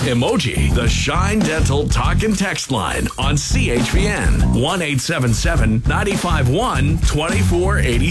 emoji. The Shine Dental Talk and Text line on CHPN 1-877-951-2480.